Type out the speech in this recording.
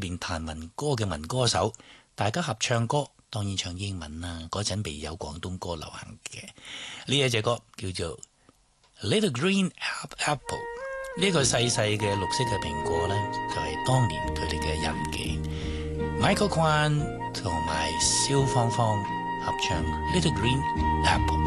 邊彈民歌嘅民歌手，大家合唱歌，當然唱英文啦。嗰陣未有廣東歌流行嘅，呢一隻歌叫做 Little Green Apple。呢個細細嘅綠色嘅蘋果呢，就係當年佢哋嘅印記。Michael Kwan 同埋蕭芳芳合唱 Little Green Apple。